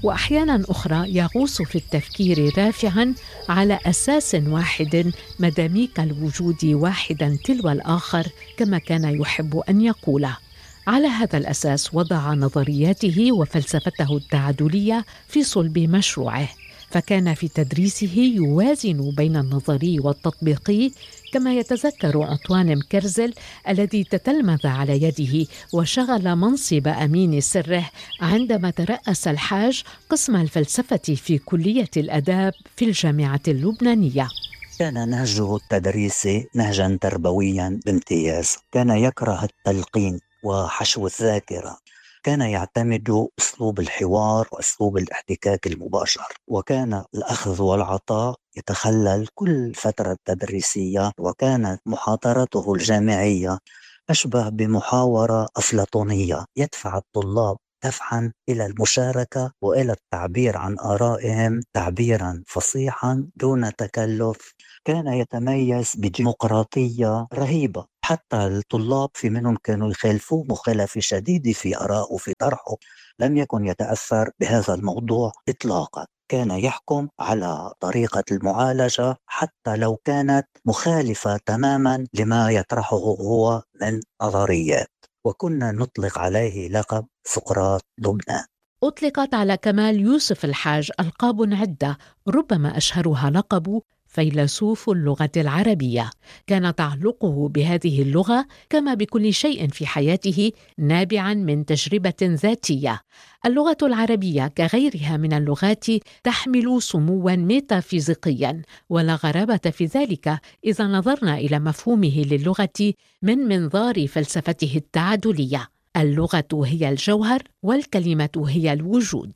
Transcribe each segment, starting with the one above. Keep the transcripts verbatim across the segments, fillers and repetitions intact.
وأحيانا أخرى يغوص في التفكير رافعا على أساس واحد مداميك الوجود واحدا تلو الآخر كما كان يحب أن يقول. على هذا الأساس وضع نظرياته وفلسفته التعادلية في صلب مشروعه، فكان في تدريسه يوازن بين النظري والتطبيقي، كما يتذكر أنطوان كرزل الذي تتلمذ على يده وشغل منصب أمين سره عندما ترأس الحاج قسم الفلسفة في كلية الآداب في الجامعة اللبنانية. كان نهجه التدريسي نهجا تربويا بامتياز، كان يكره التلقين وحشو الذاكرة، كان يعتمد أسلوب الحوار وأسلوب الاحتكاك المباشر، وكان الأخذ والعطاء يتخلل كل فترة تدريسية، وكانت محاضرته الجامعية أشبه بمحاورة أفلاطونية يدفع الطلاب دفعا إلى المشاركة وإلى التعبير عن آرائهم تعبيرا فصيحا دون تكلف. كان يتميز بديمقراطية رهيبة، حتى الطلاب في منهم كانوا يخالفوه مخالفة شديدة في آرائه في طرحه، لم يكن يتأثر بهذا الموضوع إطلاقا. كان يحكم على طريقة المعالجة حتى لو كانت مخالفة تماما لما يطرحه هو من نظريات، وكنا نطلق عليه لقب سقراط لبنان. أطلقت على كمال يوسف الحاج ألقاب عدة، ربما أشهرها لقب فيلسوف اللغة العربية. كان تعلقه بهذه اللغة كما بكل شيء في حياته نابعا من تجربة ذاتية. اللغة العربية كغيرها من اللغات تحمل سموا ميتافيزيقيا، ولا غرابة في ذلك إذا نظرنا إلى مفهومه للغة من منظار فلسفته التعادلية. اللغة هي الجوهر والكلمة هي الوجود.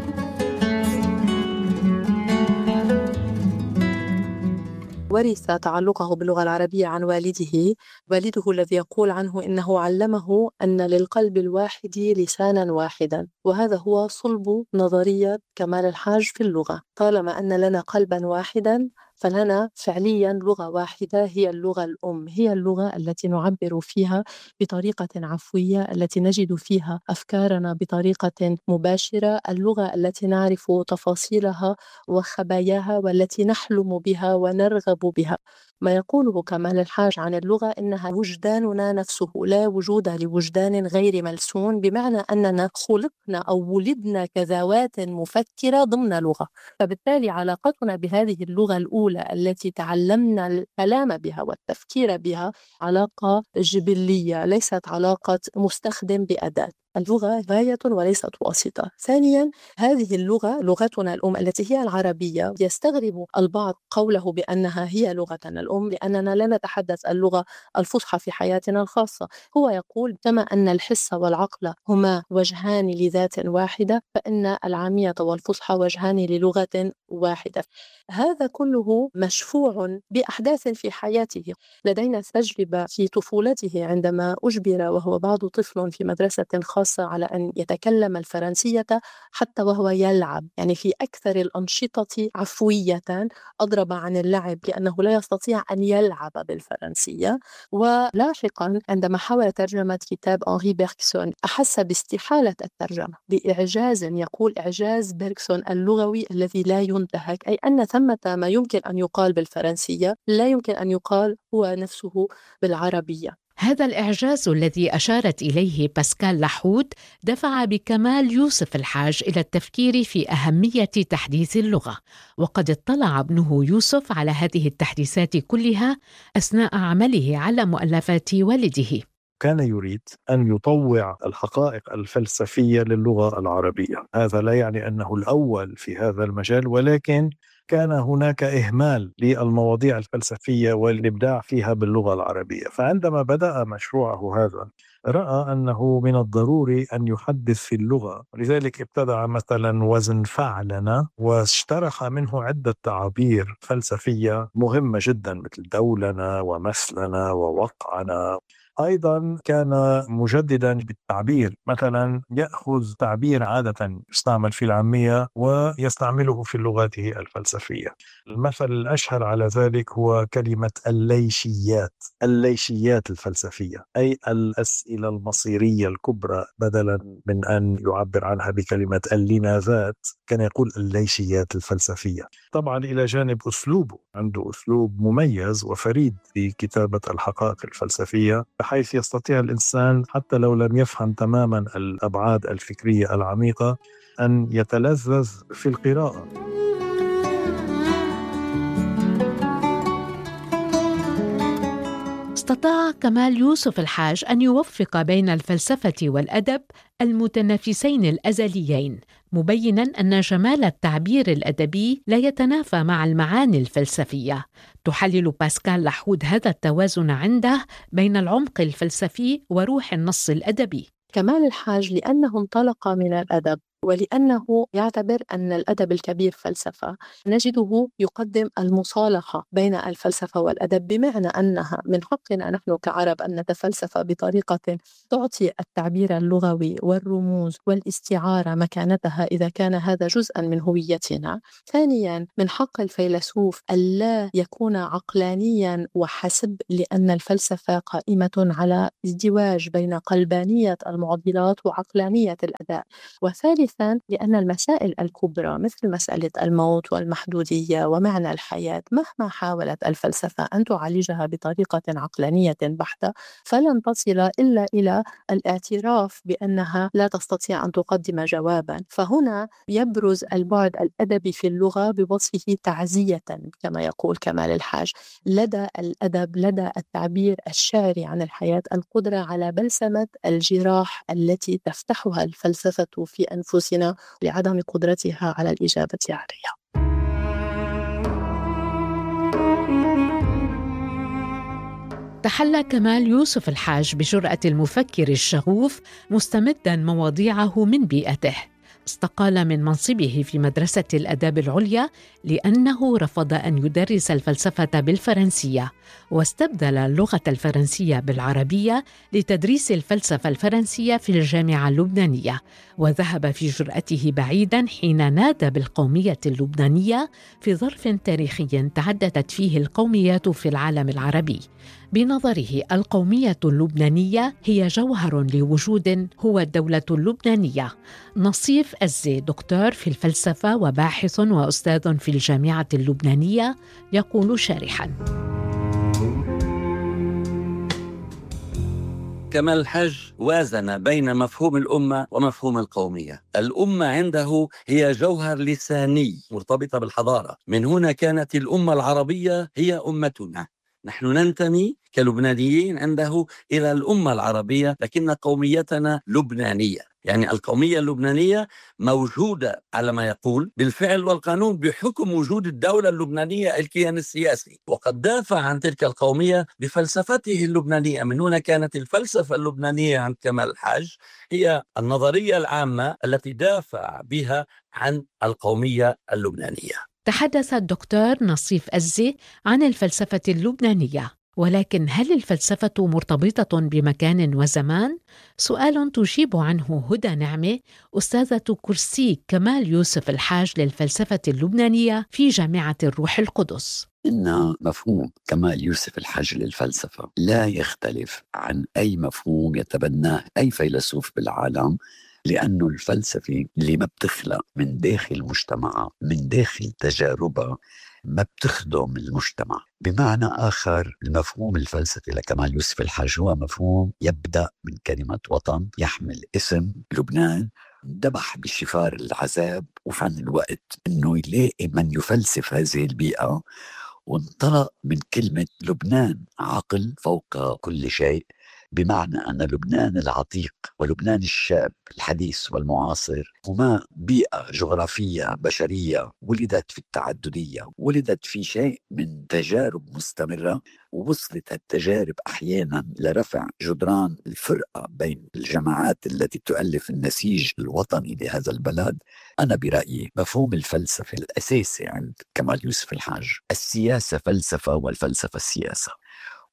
ورث تعلقه باللغة العربية عن والده، والده الذي يقول عنه إنه علمه أن للقلب الواحد لسانا واحدا، وهذا هو صلب نظرية كمال الحاج في اللغة. طالما أن لنا قلبا واحدا فلنا فعليا لغة واحدة، هي اللغة الأم، هي اللغة التي نعبر فيها بطريقة عفوية، التي نجد فيها أفكارنا بطريقة مباشرة، اللغة التي نعرف تفاصيلها وخباياها والتي نحلم بها ونرغب بها. ما يقوله كمال الحاج عن اللغة إنها وجداننا نفسه، لا وجود لوجدان غير ملسون، بمعنى أننا خلقنا أو ولدنا كذوات مفكرة ضمن لغة. فبالتالي علاقتنا بهذه اللغة الأولى التي تعلمنا الكلام بها والتفكير بها علاقة جبلية، ليست علاقة مستخدم بأداة. اللغة غاية وليست واسطة. ثانيا، هذه اللغة لغتنا الأم التي هي العربية، يستغرب البعض قوله بأنها هي لغتنا الأم لأننا لا نتحدث اللغة الفصحى في حياتنا الخاصة. هو يقول كما أن الحس والعقل هما وجهان لذات واحدة، فإن العامية والفصحى وجهان للغة واحدة. هذا كله مشفوع بأحداث في حياته. لدينا تجربة في طفولته عندما أجبر وهو بعض طفل في مدرسة خاصة على أن يتكلم الفرنسية حتى وهو يلعب، يعني في أكثر الأنشطة عفوية، أضرب عن اللعب لأنه لا يستطيع أن يلعب بالفرنسية. ولاحقا عندما حاول ترجمة كتاب أنري بيركسون أحس باستحالة الترجمة بإعجاز، يقول إعجاز بيركسون اللغوي الذي لا ينتهك، أي أن ثمة ما يمكن أن يقال بالفرنسية لا يمكن أن يقال هو نفسه بالعربية. هذا الإعجاز الذي أشارت إليه باسكال لحود دفع بكمال يوسف الحاج إلى التفكير في أهمية تحديث اللغة، وقد اطلع ابنه يوسف على هذه التحديثات كلها أثناء عمله على مؤلفات والده. كان يريد أن يطوع الحقائق الفلسفية للغة العربية. هذا لا يعني أنه الأول في هذا المجال، ولكن كان هناك إهمال للمواضيع الفلسفية والإبداع فيها باللغة العربية. فعندما بدأ مشروعه هذا رأى أنه من الضروري أن يحدث في اللغة، لذلك ابتدع مثلا وزن فعلنا واشترح منه عدة تعابير فلسفية مهمة جدا مثل دولنا ومثلنا ووقعنا. أيضا كان مجددا بالتعبير، مثلا يأخذ تعبير عادة يستعمل في العامية ويستعمله في لغاته الفلسفية. المثل الأشهر على ذلك هو كلمة الليشيات، الليشيات الفلسفية، أي الأسئلة المصيرية الكبرى، بدلا من أن يعبر عنها بكلمة اللماذات كان يقول الليشيات الفلسفية. طبعا إلى جانب أسلوبه، عنده أسلوب مميز وفريد في كتابة الحقائق الفلسفية، بحيث يستطيع الإنسان حتى لو لم يفهم تماما الأبعاد الفكرية العميقة أن يتلذذ في القراءة. استطاع كمال يوسف الحاج أن يوفق بين الفلسفة والأدب المتنافسين الأزليين، مبيناً أن جمال التعبير الأدبي لا يتنافى مع المعاني الفلسفية. تحلل باسكال لحود هذا التوازن عنده بين العمق الفلسفي وروح النص الأدبي. كمال الحاج لأنه انطلق من الأدب ولأنه يعتبر أن الأدب الكبير فلسفة، نجده يقدم المصالحة بين الفلسفة والأدب، بمعنى أنها من حقنا نحن كعرب أن نتفلسف بطريقة تعطي التعبير اللغوي والرموز والاستعارة مكانتها إذا كان هذا جزءا من هويتنا. ثانيا، من حق الفيلسوف ألا يكون عقلانيا وحسب، لأن الفلسفة قائمة على ازدواج بين قلبانية المعضلات وعقلانية الأداء. وثالثا، لأن المسائل الكبرى مثل مسألة الموت والمحدودية ومعنى الحياة مهما حاولت الفلسفة أن تعالجها بطريقة عقلانية بحتة فلن تصل إلا إلى الاعتراف بأنها لا تستطيع أن تقدم جوابا. فهنا يبرز البعد الأدبي في اللغة بوصفه تعزية كما يقول كمال الحاج لدى الأدب، لدى التعبير الشعري عن الحياة، القدرة على بلسمة الجراح التي تفتحها الفلسفة في أنفسنا لعدم قدرتها على الإجابة عليها. تحلى كمال يوسف الحاج بجرأة المفكر الشغوف، مستمداً مواضيعه من بيئته. استقال من منصبه في مدرسة الآداب العليا لأنه رفض أن يدرس الفلسفة بالفرنسية، واستبدل اللغة الفرنسية بالعربية لتدريس الفلسفة الفرنسية في الجامعة اللبنانية. وذهب في جرأته بعيداً حين نادى بالقومية اللبنانية في ظرف تاريخي تعددت فيه القوميات في العالم العربي. بنظره القومية اللبنانية هي جوهر لوجود هو الدولة اللبنانية. نصيف أزي دكتور في الفلسفة وباحث وأستاذ في الجامعة اللبنانية يقول شارحاً: كمال الحاج وازن بين مفهوم الأمة ومفهوم القومية. الأمة عنده هي جوهر لساني مرتبطة بالحضارة، من هنا كانت الأمة العربية هي أمتنا. نحن ننتمي كلبنانيين عنده إلى الأمة العربية، لكن قوميتنا لبنانية. يعني القومية اللبنانية موجودة على ما يقول بالفعل والقانون بحكم وجود الدولة اللبنانية الكيان السياسي، وقد دافع عن تلك القومية بفلسفته اللبنانية. من هنا كانت الفلسفة اللبنانية عند كمال الحاج هي النظرية العامة التي دافع بها عن القومية اللبنانية. تحدث الدكتور نصيف أزي عن الفلسفة اللبنانية، ولكن هل الفلسفة مرتبطة بمكان وزمان؟ سؤال تجيب عنه هدى نعمة، أستاذة كرسي كمال يوسف الحاج للفلسفة اللبنانية في جامعة الروح القدس. إن مفهوم كمال يوسف الحاج للفلسفة لا يختلف عن أي مفهوم يتبناه أي فيلسوف بالعالم، لأنه الفلسفة اللي ما بتخلق من داخل مجتمع، من داخل تجاربها، ما بتخدم المجتمع. بمعنى آخر، المفهوم الفلسفي لكمال يوسف الحاج هو مفهوم يبدأ من كلمة وطن، يحمل اسم لبنان، دبح بشفار العذاب وفن الوقت أنه يلاقي من يفلسف هذه البيئة، وانطلق من كلمة لبنان عقل فوق كل شيء، بمعنى أن لبنان العتيق ولبنان الشاب الحديث والمعاصر هما بيئة جغرافية بشرية ولدت في التعددية، ولدت في شيء من تجارب مستمرة، ووصلت التجارب أحيانا لرفع جدران الفرقة بين الجماعات التي تؤلف النسيج الوطني لهذا البلد. أنا برأيي مفهوم الفلسفة الأساسي عند كمال يوسف الحاج السياسة فلسفة والفلسفة السياسة،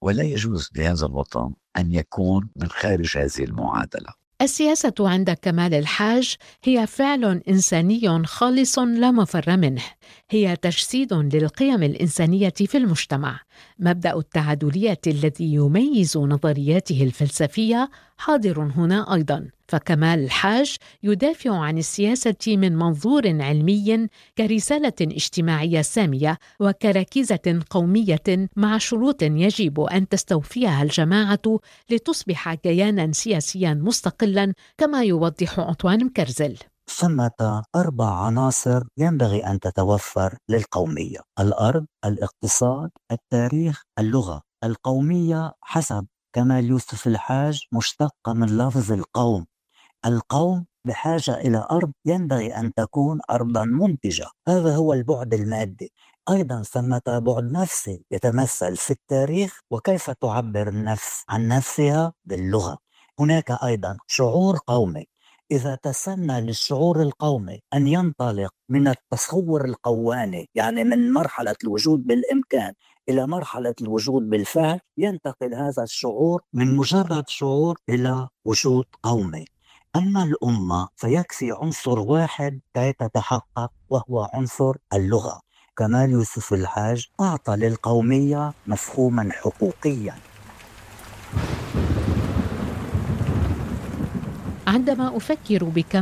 ولا يجوز لهذا الوطن أن يكون من خارج هذه المعادلة. السياسة عند كمال الحاج هي فعل إنساني خالص لا مفر منه، هي تجسيد للقيم الإنسانية في المجتمع. مبدأ التعادلية الذي يميز نظرياته الفلسفية حاضر هنا أيضا، فكمال الحاج يدافع عن السياسة من منظور علمي كرسالة اجتماعية سامية وكركيزة قومية مع شروط يجب أن تستوفيها الجماعة لتصبح كيانا سياسيا مستقلا، كما يوضح عطوان مكرزل. ثمة أربع عناصر ينبغي أن تتوفر للقومية: الأرض، الاقتصاد، التاريخ، اللغة. القومية حسب كمال يوسف الحاج مشتقة من لفظ القوم. القوم بحاجة إلى أرض ينبغي أن تكون أرضا منتجة، هذا هو البعد المادي. أيضا ثمة بعد نفسي يتمثل في التاريخ وكيف تعبر النفس عن نفسها باللغة. هناك أيضا شعور قومي. إذا تسنى للشعور القومي أن ينطلق من التصور القواني، يعني من مرحلة الوجود بالإمكان إلى مرحلة الوجود بالفعل، ينتقل هذا الشعور من مجرد شعور إلى وجود قومي. أما الأمة فيكفي عنصر واحد كي تتحقق، وهو عنصر اللغة. كمال يوسف الحاج أعطى للقومية مفهوما حقوقيا. عندما أفكر بكمال